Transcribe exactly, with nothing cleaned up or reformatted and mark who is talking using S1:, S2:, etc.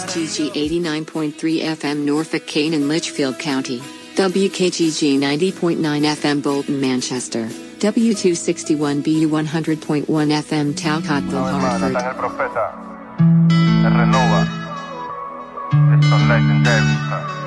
S1: G G eighty-nine point three F M Norfolk, Kane and Litchfield County, W K G G ninety point nine F M Bolton, Manchester, W two sixty-one B U one hundred point one F M Talcottville, Hartford.
S2: El profeta, el renova, es son legendary.